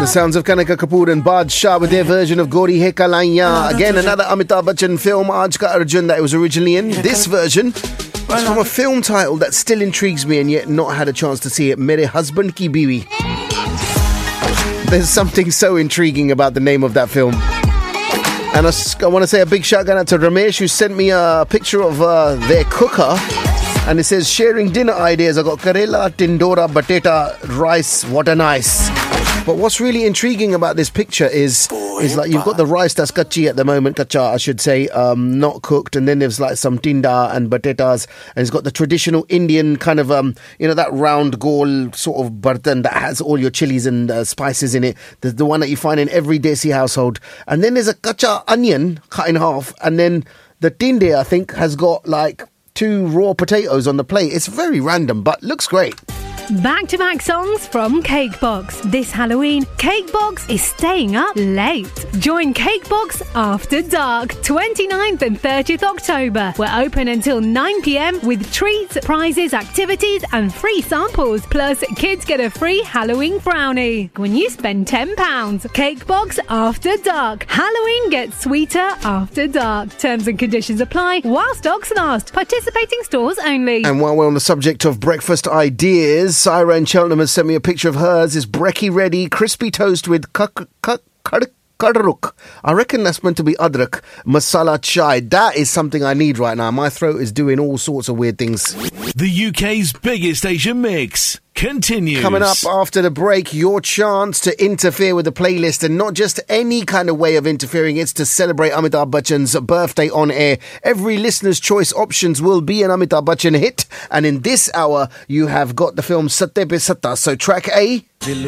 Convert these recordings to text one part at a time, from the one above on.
The sounds of Kanika Kapoor and Badshah with their version of Gori Hai Kalaiyan. Again, another Amitabh Bachchan film, Aaj Ka Arjun, that it was originally in. This version is from a film title that still intrigues me and yet not had a chance to see it. Mere Husband Ki Biwi. There's something so intriguing about the name of that film. And I want to say a big shout out to Ramesh, who sent me a picture of their cooker. And it says, sharing dinner ideas. I got Karela, Tindora, Bateta, rice. What a nice. But what's really intriguing about this picture is like you've got the rice that's kachi at the moment, kacha I should say, not cooked, and then there's like some tinda and batatas, and it's got the traditional Indian kind of that round goal sort of bartan that has all your chilies and spices in it. There's the one that you find in every desi household, and then there's a kacha onion cut in half, and then the tinde I think has got like 2 raw potatoes on the plate. It's very random, but looks great. Back-to-back songs from Cakebox. This Halloween, Cakebox is staying up late. Join Cakebox After Dark, 29th and 30th October. We're open until 9 p.m. with treats, prizes, activities and free samples. Plus, kids get a free Halloween brownie when you spend £10. Cakebox After Dark. Halloween gets sweeter after dark. Terms and conditions apply while stocks last. Participating stores only. And while we're on the subject of breakfast ideas, Syra in Cheltenham has sent me a picture of hers. It's brekkie ready, crispy toast with kadruk. I reckon that's meant to be adrak, masala chai. That is something I need right now. My throat is doing all sorts of weird things. The UK's biggest Asian mix continues. Coming up after the break, your chance to interfere with the playlist, and not just any kind of way of interfering. It's to celebrate Amitabh Bachchan's birthday on air. Every listener's choice options will be an Amitabh Bachchan hit, and in this hour you have got the film Satte Pe Satta. So track A,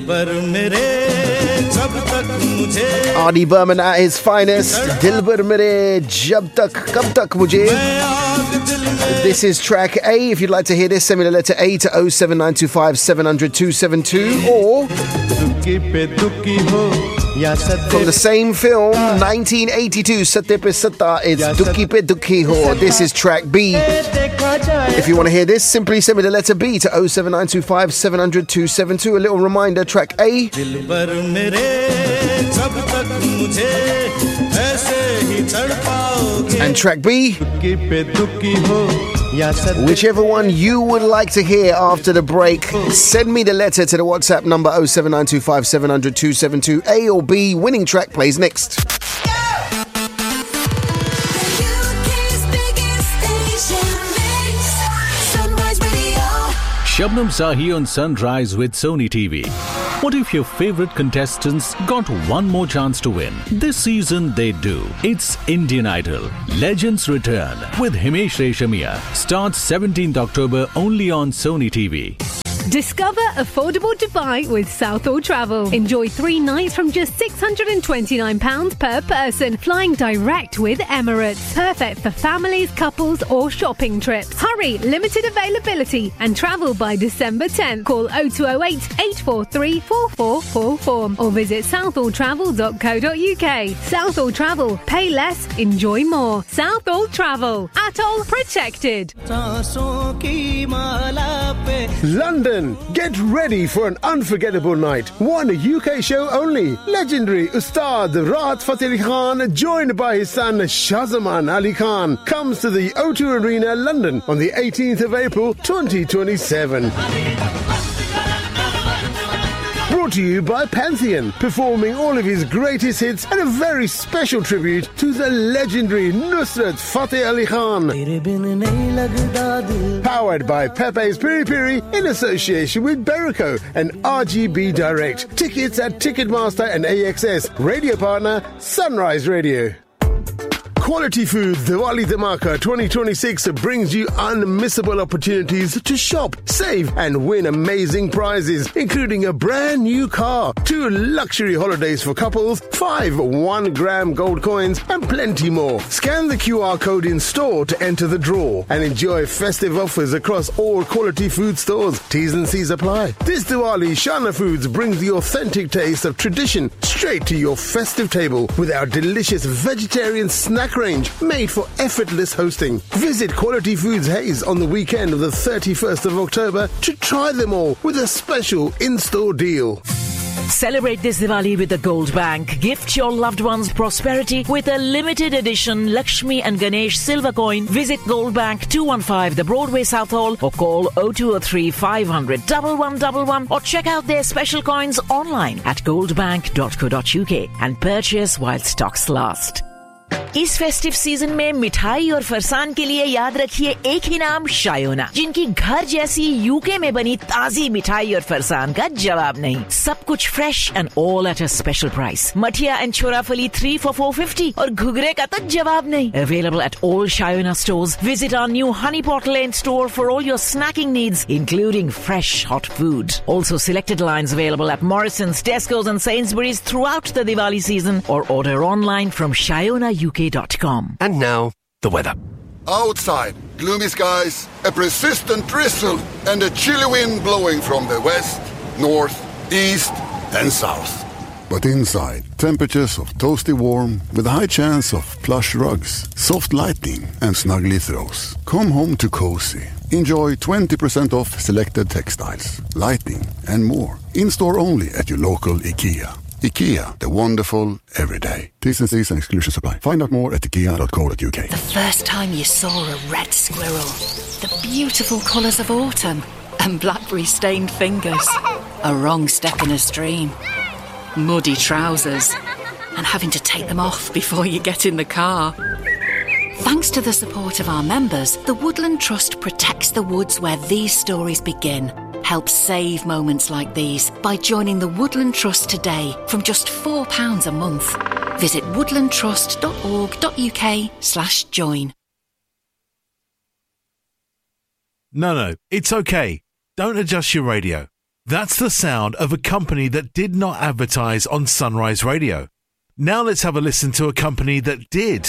R.D. Burman at his finest. Dilbar mere jab tak kab tak mujhe. This is track A. If you'd like to hear this, send me the letter A to 07925 700 272, or from the same film, 1982, Satte Pe Satta, it's Dukhi Pe Dukhi Ho. This is track B. If you want to hear this, simply send me the letter B to 07925 700 272. A little reminder, track A. And track B. Whichever one you would like to hear after the break, send me the letter to the WhatsApp number 07925 700 272. A or B, winning track plays next. Shabnam Sahi on Sunrise with Sony TV. What if your favorite contestants got one more chance to win? This season they do. It's Indian Idol. Legends Return with Himesh Reshamia. Starts 17th October only on Sony TV. Discover affordable Dubai with Southall Travel. Enjoy 3 nights from just £629 per person. Flying direct with Emirates. Perfect for families, couples or shopping trips. Hurry, limited availability and travel by December 10th. Call 0208 843 4444 or visit southalltravel.co.uk. Southall Travel. Pay less, enjoy more. Southall Travel. Atoll protected. London, get ready for an unforgettable night. One UK show only. Legendary Ustad Rahat Fateh Ali Khan, joined by his son Shahzaman Ali Khan, comes to the O2 Arena, London on the 18th of April 2027. Brought to you by Pantheon, performing all of his greatest hits and a very special tribute to the legendary Nusrat Fateh Ali Khan. Powered by Pepe's Piri Piri in association with Berico and RGB Direct. Tickets at Ticketmaster and AXS. Radio partner, Sunrise Radio. Quality Foods Diwali Dhamaka 2026 brings you unmissable opportunities to shop, save and win amazing prizes, including a brand new car, 2 luxury holidays for couples, 5 1-gram gold coins and plenty more. Scan the QR code in store to enter the draw and enjoy festive offers across all Quality Food stores. T's and C's apply. This Diwali, Shana Foods brings the authentic taste of tradition straight to your festive table with our delicious vegetarian snack range made for effortless hosting. Visit Quality Foods Hayes on the weekend of the 31st of October to try them all with a special in-store deal. Celebrate this Diwali with the Gold Bank. Gift your loved ones prosperity with a limited edition Lakshmi and Ganesh silver coin. Visit Gold Bank 215 the Broadway South Hall or call 0203 500 1111 or check out their special coins online at goldbank.co.uk and purchase while stocks last. इस festive season में मिठाई और फरसान के लिए याद रखिए एक ही नाम शायोना, जिनकी घर जैसी यूके में बनी ताजी मिठाई और फरसान का जवाब नहीं. सब कुछ fresh and all at a special price. Mathiya and छोराफली 3 for 450 और घुघरे का तो जवाब नहीं. Available at all Shayona stores. Visit our new Honeypot Lane store for all your snacking needs, including fresh hot food. Also selected lines available at Morrison's, Tesco's and Sainsbury's throughout the Diwali season or order online from ShayonaUK.com. And now, the weather. Outside, gloomy skies, a persistent drizzle, and a chilly wind blowing from the west, north, east, and south. But inside, temperatures of toasty warm with a high chance of plush rugs, soft lighting, and snuggly throws. Come home to cozy. Enjoy 20% off selected textiles, lighting, and more. In-store only at your local IKEA. IKEA, the wonderful everyday. T's and C's and exclusions apply. Find out more at ikea.co.uk. The first time you saw a red squirrel, the beautiful colours of autumn, and blackberry-stained fingers. A wrong step in a stream, muddy trousers, and having to take them off before you get in the car. Thanks to the support of our members, the Woodland Trust protects the woods where these stories begin. Help save moments like these by joining the Woodland Trust today from just £4 a month. Visit woodlandtrust.org.uk/join. No, it's okay. Don't adjust your radio. That's the sound of a company that did not advertise on Sunrise Radio. Now let's have a listen to a company that did.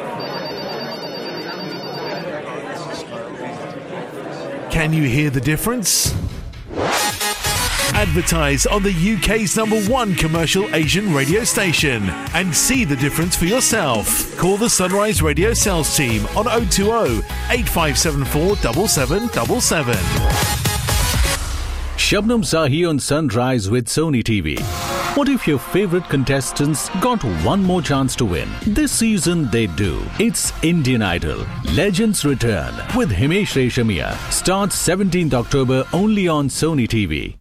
Can you hear the difference? Advertise on the UK's #1 commercial Asian radio station and see the difference for yourself. Call the Sunrise Radio sales team on 020 8574 7777. Shabnam Sahi on Sunrise with Sony TV. What if your favorite contestants got one more chance to win? This season they do. It's Indian Idol. Legends Return with Himesh Reshamia. Starts 17th October only on Sony TV.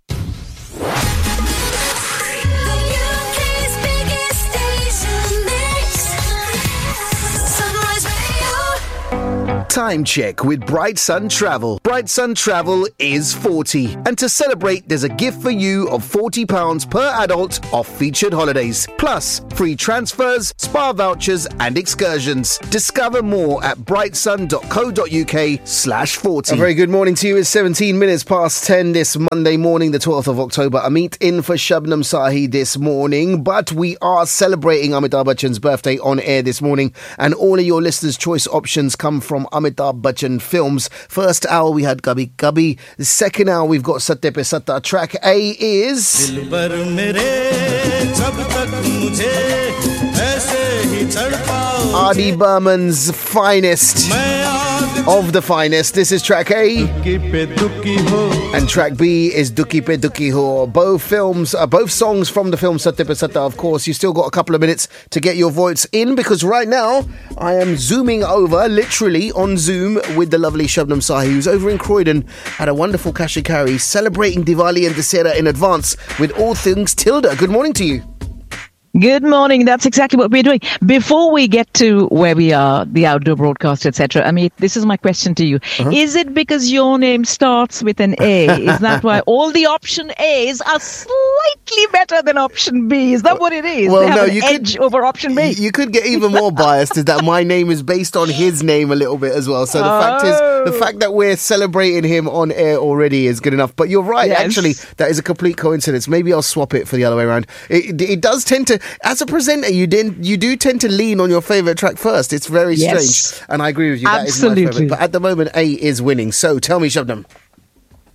Time check with Bright Sun Travel. Bright Sun Travel is 40. And to celebrate, there's a gift for you of £40 per adult off featured holidays. Plus, free transfers, spa vouchers and excursions. Discover more at brightsun.co.uk/40. A very good morning to you. It's 17 minutes past 10 this Monday morning, the 12th of October. Amit in for Shabnam Sahi this morning. But we are celebrating Amitabh Bachchan's birthday on air this morning. And all of your listeners' choice options come from Amitabh Bachchan films. First hour we had Kabhi Kabhi. The second hour we've got Satya Pe Satta. Track A is R.D. Burman's Finest of the Finest. This is track A. And track B is Dukhi Pe Dukhi Ho. Both songs from the film Satya Pe Satta. Of course, you still got a couple of minutes to get your votes in, because right now I am zooming over, literally on Zoom, with the lovely Shabnam Sahi, who's over in Croydon at a wonderful cash and carry, celebrating Diwali and Dussehra in advance with all things Tilda. Good morning to you. Good morning. That's exactly what we're doing. Before we get to where we are, the outdoor broadcast, etc., I mean, this is my question to you. Is it because your name starts with an A? Is that why all the option A's are slightly better than option B? Is that what it is? Well, they have no, an edge over option B. You could get even more biased, is that my name is based on his name a little bit as well. So the fact that we're celebrating him on air already is good enough. But you're right, actually, that is a complete coincidence. Maybe I'll swap it for the other way around. It does tend to, as a presenter, you do tend to lean on your favourite track first. It's very strange. And I agree with you. That is my favourite. But at the moment, A is winning. So tell me, Shabnam.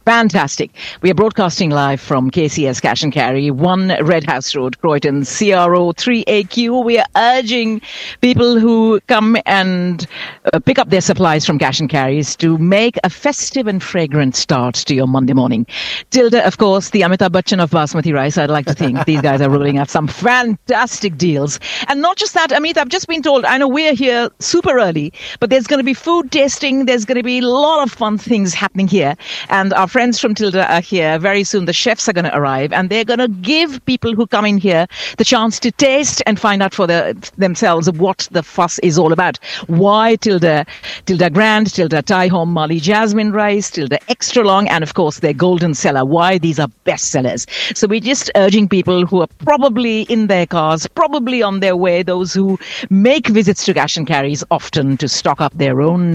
Fantastic. We are broadcasting live from KCS Cash and Carry, 1 Red House Road, Croydon, CRO 3AQ. We are urging people who come and pick up their supplies from Cash and Carries to make a festive and fragrant start to your Monday morning. Tilda, of course, the Amitabh Bachchan of basmati rice. I'd like to think these guys are rolling out some fantastic deals. And not just that, Amit, I've just been told, I know we're here super early, but there's going to be food tasting. There's going to be a lot of fun things happening here. And our friends from Tilda are here. Very soon the chefs are going to arrive, and they're going to give people who come in here the chance to taste and find out for themselves what the fuss is all about. Why Tilda Grand, Tilda Thai Home Mali Jasmine Rice, Tilda Extra Long, and of course their Golden Cellar. Why these are best sellers. So we're just urging people who are probably in their cars, probably on their way, those who make visits to Cash and Carries often to stock up their own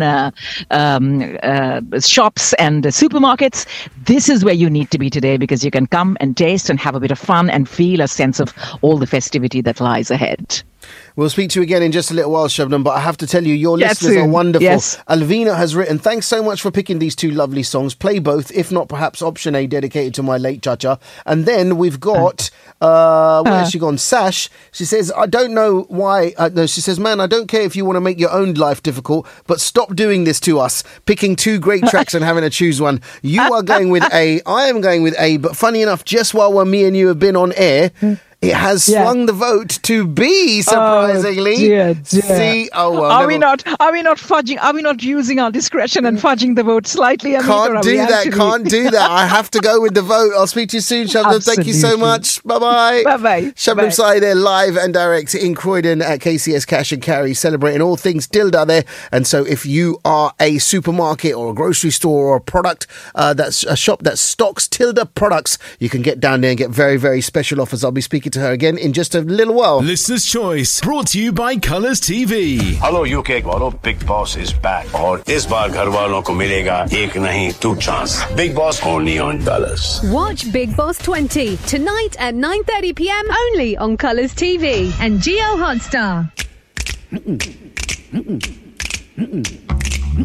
shops and supermarkets. This is where you need to be today, because you can come and taste and have a bit of fun and feel a sense of all the festivity that lies ahead. We'll speak to you again in just a little while, Shabnam, but I have to tell you, your listeners are wonderful. Yes. Alvina has written, thanks so much for picking these two lovely songs. Play both, if not perhaps option A, dedicated to my late Chacha. And then we've got, where has she gone? Sash. She says, I don't know why. No, she says, man, I don't care if you want to make your own life difficult, but stop doing this to us, picking two great tracks and having to choose one. You are going with A, I am going with A, but funny enough, just while me and you have been on air, it has swung the vote to B, surprisingly. Oh, dear. See, are we not fudging? Are we not using our discretion and fudging the vote slightly? Can't do that. I have to go with the vote. I'll speak to you soon, Shabnam. Thank you so much. Bye-bye. Bye-bye. Shabnam Sai there, live and direct in Croydon at KCS Cash and Carry, celebrating all things Tilda there. And so if you are a supermarket or a grocery store or a product, that's a shop that stocks Tilda products, you can get down there and get very, very special offers. I'll be speaking to her again in just a little while. Listener's Choice, brought to you by Colours TV. Hello UK वालों, Big Boss is back. और इस बार घर वालों को मिलेगा एक नहीं 2 chance. Big Boss only on Colours. Watch Big Boss 20 tonight at 9:30 p.m. only on Colours TV and Geo Hotstar.